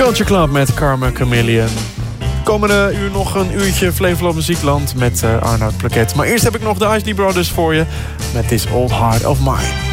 Culture Club met Karma Chameleon. Komende uur nog een uurtje Flevoland Muziekland met Arnoud Plaquet. Maar eerst heb ik nog de Isley Brothers voor je met This Old Heart of Mine.